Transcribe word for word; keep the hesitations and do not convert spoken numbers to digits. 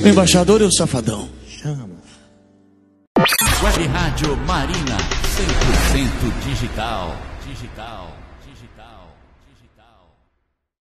O embaixador e o safadão. Chama. Web Rádio Marina, cem por cento digital. Digital. Digital.